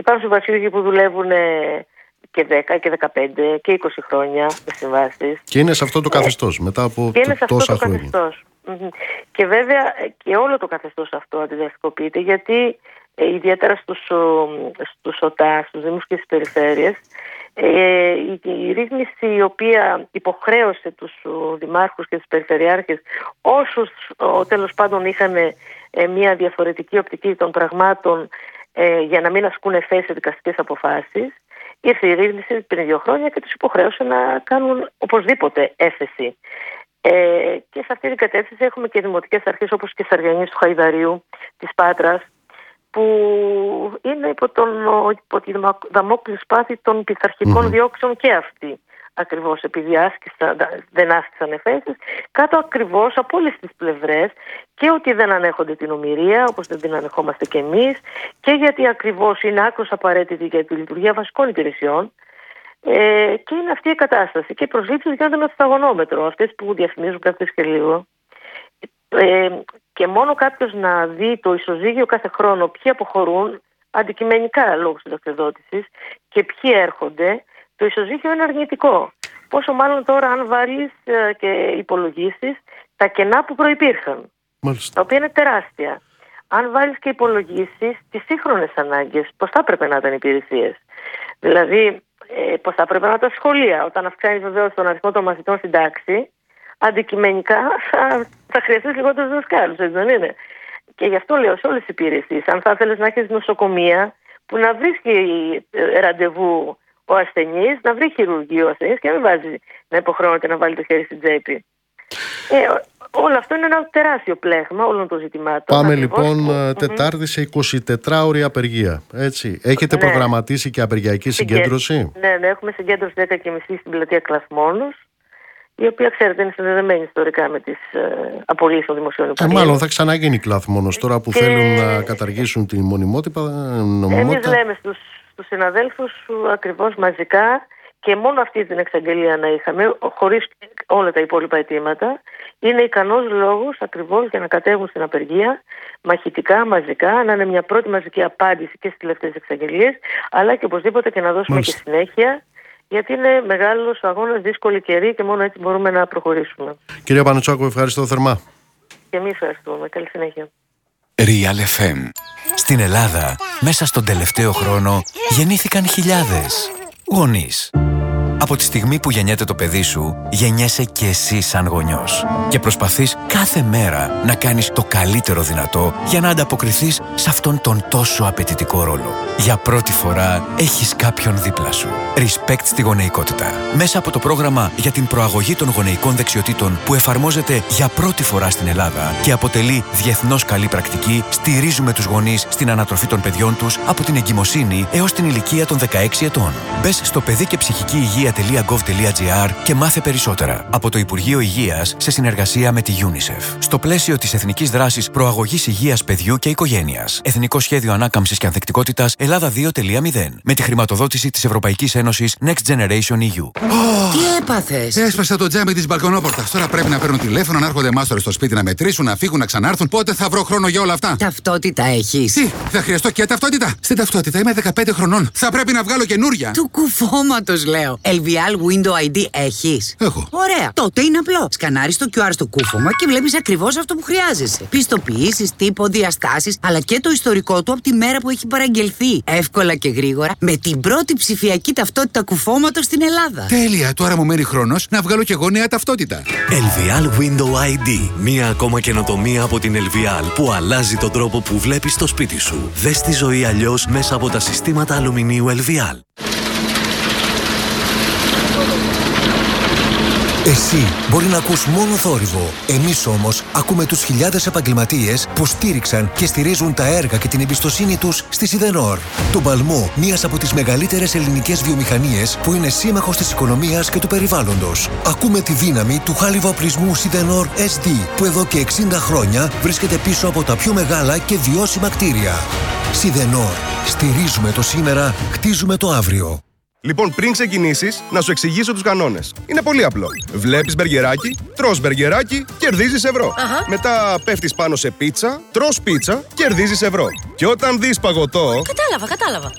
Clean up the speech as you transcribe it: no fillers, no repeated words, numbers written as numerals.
υπάρχουν συμβασιούχοι που δουλεύουν και 10 και 15 και 20 χρόνια με συμβάσεις. Και είναι σε αυτό το καθεστώς μετά από τόσα χρόνια. Και βέβαια και όλο το καθεστώς αυτό αντιδραστικοποιείται, γιατί ιδιαίτερα στους ΟΤΑ, στους Δήμους και στις περιφέρειες, η ρύθμιση η οποία υποχρέωσε τους δημάρχους και τους περιφερειάρχες, όσους τέλος πάντων είχαν μια διαφορετική οπτική των πραγμάτων, για να μην ασκούν εφές σε δικαστικές αποφάσεις, ήρθε η ρύθμιση πριν 2 χρόνια και τους υποχρέωσε να κάνουν οπωσδήποτε έφεση. Και σε αυτή την κατεύθυνση έχουμε και δημοτικές αρχές όπως και Σαριανής του Χαϊδαρίου, της Πάτρας, που είναι υπό τη δαμόκλειο σπάθη των πειθαρχικών διώξεων και αυτοί. Ακριβώς επειδή δεν άσκησαν εφέσεις, κάτω ακριβώς από όλες τις πλευρές, και ότι δεν ανέχονται την ομηρία όπως δεν την ανεχόμαστε κι εμείς, και γιατί ακριβώς είναι άκρως απαραίτητη για τη λειτουργία βασικών υπηρεσιών. Και είναι αυτή η κατάσταση. Και οι προσλήψεις γίνονται με το σταγονόμετρο, αυτές που διαφημίζουν κάποιες και λίγο. Και μόνο κάποιος να δει το ισοζύγιο κάθε χρόνο, ποιοι αποχωρούν αντικειμενικά λόγω συνταξιοδότησης και ποιοι έρχονται, το ισοζύγιο είναι αρνητικό. Πόσο μάλλον τώρα αν βάλεις και υπολογίσεις τα κενά που προϋπήρχαν, τα οποία είναι τεράστια. Αν βάλεις και υπολογίσεις τις σύγχρονες ανάγκες, πώς θα έπρεπε να ήταν οι υπηρεσίες. Δηλαδή, πώς θα έπρεπε να ήταν τα σχολεία. Όταν αυξάνεις βεβαίως τον αριθμό των μαθητών στην τάξη, αντικειμενικά θα χρειαστείς λιγότερους δασκάλους, έτσι δεν είναι? Και γι' αυτό λέω σε όλες τις υπηρεσίες, αν θα ήθελες να έχεις νοσοκομεία που να βρίσκει ραντεβού ο ασθενής, να βρει χειρουργείο ο ασθενής και να μην βάζει να υποχρεώνεται να βάλει το χέρι στην τσέπη. Όλο αυτό είναι ένα τεράστιο πλέγμα όλων των ζητημάτων. Πάμε λοιπόν Τετάρτη σε 24ωρη απεργία. Έτσι. Έχετε προγραμματίσει και απεργιακή συγκέντρωση? Ναι, έχουμε συγκέντρωση 10:30 στην πλατεία Κλαθμόνος, η οποία, ξέρετε, είναι συνδεδεμένη ιστορικά με τις απολύσεις των δημοσίων υπαλλήλων. Μάλλον θα ξαναγίνει Κλαθμόνος τώρα που θέλουν να καταργήσουν τη νομιμότητα. Εμείς λέμε στους συναδέλφους ακριβώς μαζικά, και μόνο αυτή την εξαγγελία να είχαμε, χωρίς όλα τα υπόλοιπα αιτήματα, είναι ικανός λόγος ακριβώς για να κατέβουν στην απεργία μαχητικά, μαζικά, να είναι μια πρώτη μαζική απάντηση και στις τελευταίες εξαγγελίες, αλλά και οπωσδήποτε και να δώσουμε και συνέχεια, γιατί είναι μεγάλος αγώνας, δύσκολη καιρή και μόνο έτσι μπορούμε να προχωρήσουμε. Κυρία Πανουτσάκου, ευχαριστώ θερμά. Και εμείς ευχαριστούμε. Καλή συνέχεια. Real FM. Στην Ελλάδα, μέσα στον τελευταίο χρόνο, γεννήθηκαν χιλιάδες γονείς. Από τη στιγμή που γεννιέται το παιδί σου, γεννιέσαι και εσύ σαν γονιός. Και προσπαθείς κάθε μέρα να κάνεις το καλύτερο δυνατό για να ανταποκριθείς σε αυτόν τον τόσο απαιτητικό ρόλο. Για πρώτη φορά έχεις κάποιον δίπλα σου. Respect στη γονεϊκότητα. Μέσα από το πρόγραμμα για την προαγωγή των γονεϊκών δεξιοτήτων που εφαρμόζεται για πρώτη φορά στην Ελλάδα και αποτελεί διεθνώς καλή πρακτική, στηρίζουμε τους γονείς στην ανατροφή των παιδιών τους από την εγκυμοσύνη έως την ηλικία των 16 ετών. Μπες στο παιδί και ψυχική υγεία.gov.gr και μάθε περισσότερα από το Υπουργείο Υγείας σε συνεργασία με τη UNICEF. Στο πλαίσιο της Εθνικής Δράσης Προαγωγής Υγείας Παιδιού και Οικογένειας. Εθνικό Σχέδιο Ανάκαμψης και Ανθεκτικότητας Ελλάδα 2.0. Με τη χρηματοδότηση της Ευρωπαϊκής Ένωσης Next Generation EU. Τι έπαθες? Έσπασα το τζάμι της μπαλκονόπορτας. Τώρα πρέπει να παίρνω τηλέφωνο, να έρχονται μάστορες στο σπίτι να μετρήσουν, να φύγουν, να ξανάρθουν. Πότε θα βρω χρόνο για όλα αυτά? Ταυτότητα έχεις? Τι, θα χρειαστώ και ταυτότητα? Στην ταυτότητα είμαι 15 χρονών. Θα πρέπει να βγάλω καινούρια. Του κουφώματος λέω. LVL Window ID έχεις? Έχω. Ωραία. Τότε είναι απλό. Σκανάρεις το QR στο κούφωμα και βλέπεις ακριβώς αυτό που χρειάζεσαι. Πιστοποιήσεις, τύπο, διαστάσεις, αλλά και το ιστορικό του από τη μέρα που έχει παραγγελθεί. Εύκολα και γρήγορα, με την πρώτη ψηφιακή ταυτότητα κουφώματος στην Ελλάδα. Τέλεια. Τώρα μου μένει χρόνος να βγάλω και εγώ νέα ταυτότητα. LVL Window ID. Μία ακόμα καινοτομία από την LVL που αλλάζει τον τρόπο που βλέπεις το σπίτι σου. Δες τη ζωή αλλιώς μέσα από τα συστήματα αλουμινίου LVL. Εσύ μπορεί να ακούς μόνο θόρυβο. Εμείς όμως ακούμε τους χιλιάδες επαγγελματίες που στήριξαν και στηρίζουν τα έργα και την εμπιστοσύνη τους στη Σιδενόρ. Τον παλμό μιας από τις μεγαλύτερες ελληνικές βιομηχανίες που είναι σύμμαχος της οικονομίας και του περιβάλλοντος. Ακούμε τη δύναμη του χάλιβα-οπλισμού Σιδενόρ SD που εδώ και 60 χρόνια βρίσκεται πίσω από τα πιο μεγάλα και βιώσιμα κτίρια. Σιδενόρ. Στηρίζουμε το σήμερα, χτίζουμε το αύριο. Λοιπόν, πριν ξεκινήσεις, να σου εξηγήσω τους κανόνες. Είναι πολύ απλό. Βλέπεις μπεργκεράκι, τρως μπεργκεράκι, κερδίζεις ευρώ. Μετά πέφτεις πάνω σε πίτσα, τρως πίτσα, κερδίζεις ευρώ. Και όταν δεις παγωτό... Κατάλαβα.